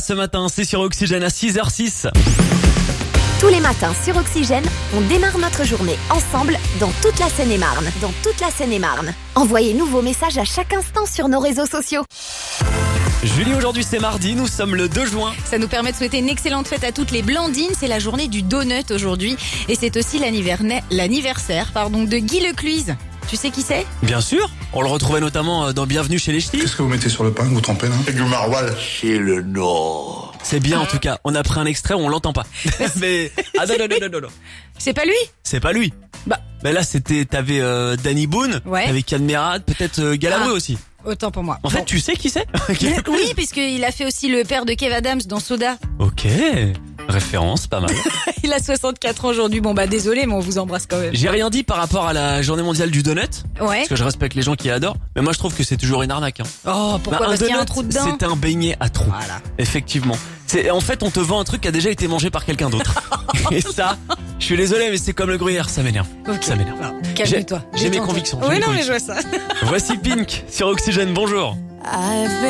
Ce matin, c'est sur Oxygène à 6h06. Tous les matins sur Oxygène, on démarre notre journée ensemble dans toute la Seine-et-Marne. Envoyez-nous vos messages à chaque instant sur nos réseaux sociaux. Julie, aujourd'hui c'est mardi, nous sommes le 2 juin. Ça nous permet de souhaiter une excellente fête à toutes les Blandines. C'est la journée du donut aujourd'hui. Et c'est aussi l'anniversaire de Guy Lecluise. Tu sais qui c'est ? Bien sûr, on le retrouvait notamment dans Bienvenue chez les Ch'tis. Qu'est-ce que vous mettez sur le pain que vous trempez là ? Et du maroilles, c'est le Nord. C'est bien en tout cas, on a pris un extrait, on l'entend pas. Mais ah non. C'est pas lui ? C'est pas lui. Bah là t'avais Danny Boone, Ouais. t'avais Cadmerade, peut-être Galabru aussi. Autant pour moi. En fait, tu sais qui c'est ? Oui, puisqu'il a fait aussi le père de Kev Adams dans Soda. Ok, référence, pas mal. Il a 64 ans aujourd'hui. Désolé, mais on vous embrasse quand même. J'ai rien dit par rapport à la journée mondiale du donut, Ouais. parce que je respecte les gens qui adorent, mais moi je trouve que c'est toujours une arnaque. Oh, pourquoi ? Parce qu'il y a un trou dedans. C'est un beignet à trous. Voilà. Effectivement. En fait, on te vend un truc qui a déjà été mangé par quelqu'un d'autre. Et ça, je suis désolé, mais c'est comme le gruyère, ça m'énerve. Ok. Ça m'énerve. Alors, calme-toi. J'ai mes Détends-toi. convictions. Oui, non, mais je vois ça. Voici Pink sur Oxygène, bonjour.